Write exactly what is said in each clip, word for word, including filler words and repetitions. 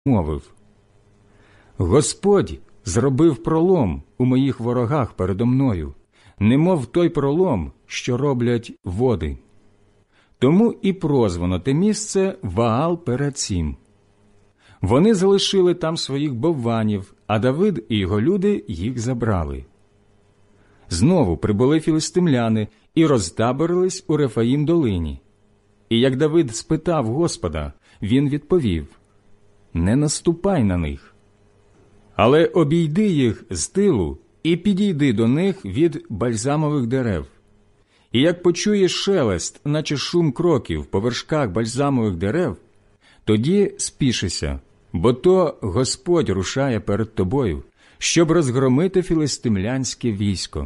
мовив: «Господь зробив пролом у моїх ворогах передо мною, немов той пролом, що роблять води. Тому і прозвано те місце Ваал-Перацім. Вони залишили там своїх бовванів, а Давид і його люди їх забрали. Знову прибули філистимляни і розтаборились у Рефаїм-долині. І як Давид спитав Господа, він відповів: «Не наступай на них, але обійди їх з тилу і підійди до них від бальзамових дерев. І як почуєш шелест, наче шум кроків по вершках бальзамових дерев, тоді спішися, бо то Господь рушає перед тобою, щоб розгромити філистимлянське військо».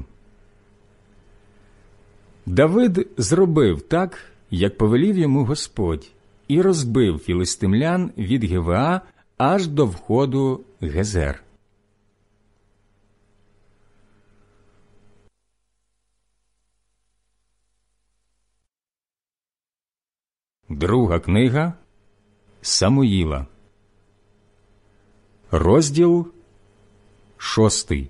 Давид зробив так, як повелів йому Господь, і розбив філистимлян від Гівеа аж до входу Гезер. Друга книга Самуїла, розділ шостий.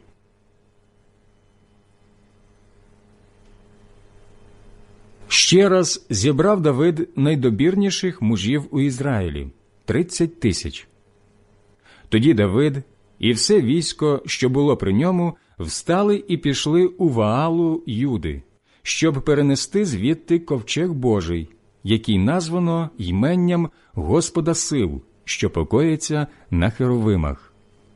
Ще раз зібрав Давид найдобірніших мужів у Ізраїлі – тридцять тисяч. Тоді Давид і все військо, що було при ньому, встали і пішли у Ваалу Юди, щоб перенести звідти ковчег Божий, який названо йменням Господа сил, що покоїться на херовимах.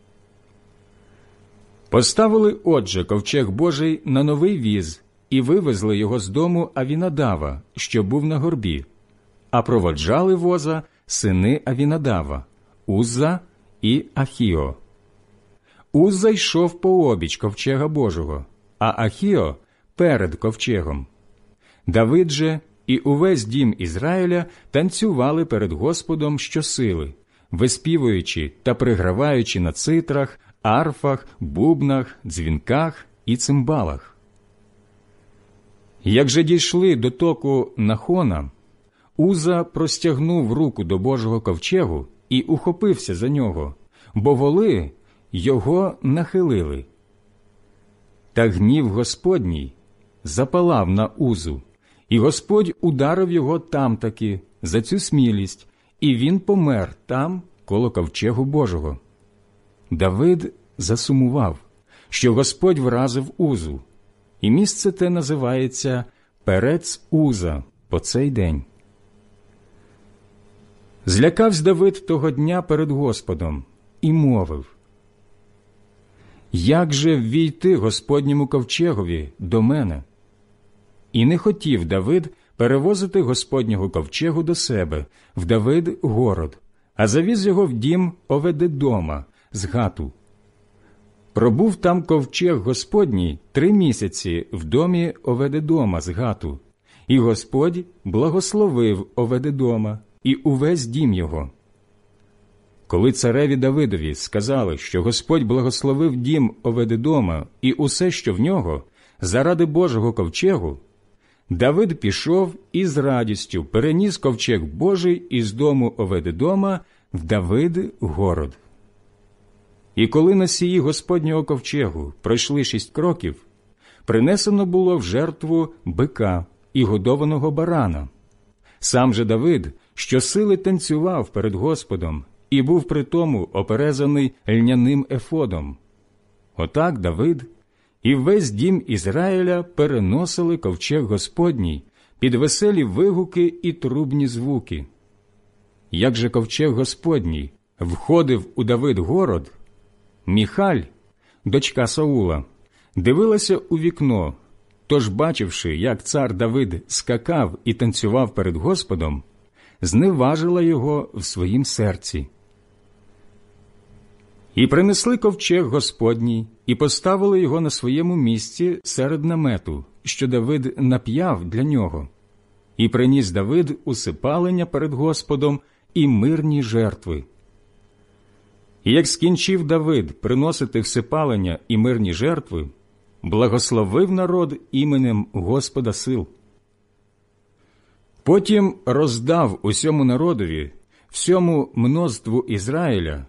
Поставили, отже, ковчег Божий на новий віз і вивезли його з дому Авінадава, що був на горбі, а проводжали воза сини Авінадава – Узза і Ахіо. Узза йшов пообіч ковчега Божого, а Ахіо – перед ковчегом. Давид же і увесь дім Ізраїля танцювали перед Господом щосили, виспівуючи та приграваючи на цитрах, арфах, бубнах, дзвінках і цимбалах. Як же дійшли до току Нахона, Уза простягнув руку до Божого ковчегу і ухопився за нього, бо воли його нахилили. Та гнів Господній запалав на Узу, і Господь ударив його там-таки за цю смілість, і він помер там, коло ковчегу Божого. Давид засумував, що Господь вразив Узу, і місце те називається Перец-Уза по цей день. Злякавсь Давид того дня перед Господом і мовив: «Як же ввійти Господньому ковчегові до мене?» І не хотів Давид перевозити Господнього ковчегу до себе в Давид-город, а завіз його в дім Оведедома з Гату. Пробув там ковчег Господній три місяці в домі Оведедома з Гату, і Господь благословив Оведедома і увесь дім його. Коли цареві Давидові сказали, що Господь благословив дім Оведедома і усе, що в нього, заради Божого ковчегу, Давид пішов і з радістю переніс ковчег Божий із дому Оведедома в Давид-город. І коли носії Господнього ковчегу пройшли шість кроків, принесено було в жертву бика і годованого барана. Сам же Давид щосили танцював перед Господом і був при тому оперезаний льняним ефодом. Отак Давид і весь дім Ізраїля переносили ковчег Господній під веселі вигуки і трубні звуки. Як же ковчег Господній входив у Давид-город, Міхаль, дочка Саула, дивилася у вікно, тож, бачивши, як цар Давид скакав і танцював перед Господом, зневажила його в своїм серці. І принесли ковчег Господній, і поставили його на своєму місці серед намету, що Давид нап'яв для нього. І приніс Давид усипалення перед Господом і мирні жертви. І як скінчив Давид приносити всипалення і мирні жертви, благословив народ іменем Господа сил. Потім роздав усьому народові Всьому мноству Ізраїля